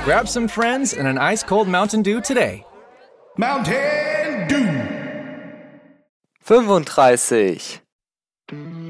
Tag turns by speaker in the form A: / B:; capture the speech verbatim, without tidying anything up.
A: Grab some friends and an ice-cold Mountain Dew today.
B: Mountain Dew.
C: fünfunddreißig.